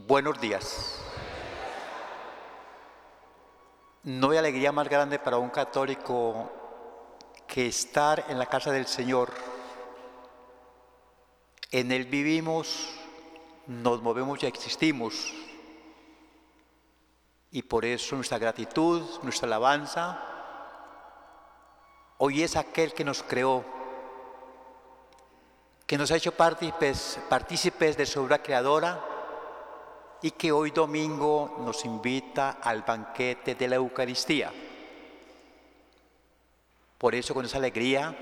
Buenos días. No hay alegría más grande para un católico que estar en la casa del Señor. En Él vivimos, nos movemos y existimos. Y por eso nuestra gratitud, nuestra alabanza, hoy es aquel que nos creó, que nos ha hecho partícipes de su obra creadora y que hoy domingo nos invita al banquete de la Eucaristía. Por eso, con esa alegría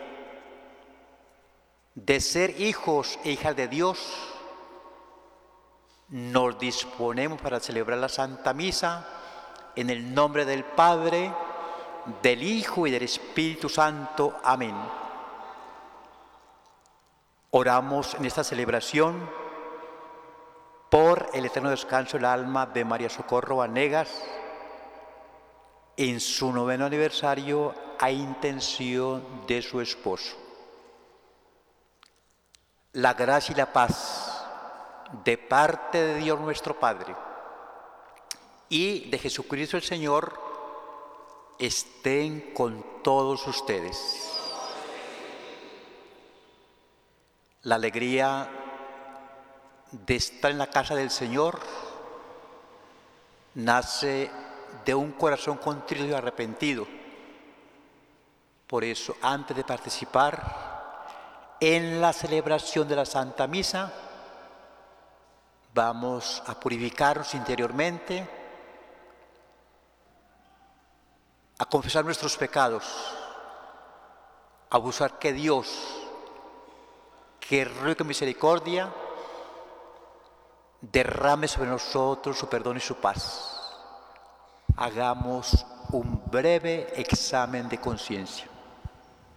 de ser hijos e hijas de Dios, nos disponemos para celebrar la Santa Misa en el nombre del Padre, del Hijo y del Espíritu Santo. Amén. Oramos en esta celebración por el eterno descanso del alma de María Socorro Vanegas en su 9º aniversario a intención de su esposo. La gracia y la paz de parte de Dios nuestro Padre y de Jesucristo el Señor estén con todos ustedes. La alegría de estar en la casa del Señor nace de un corazón contrito y arrepentido. Por eso, antes de participar en la celebración de la Santa Misa, vamos a purificarnos interiormente, a confesar nuestros pecados, a buscar que Dios, que rico en misericordia, derrame sobre nosotros su perdón y su paz. Hagamos un breve examen de conciencia.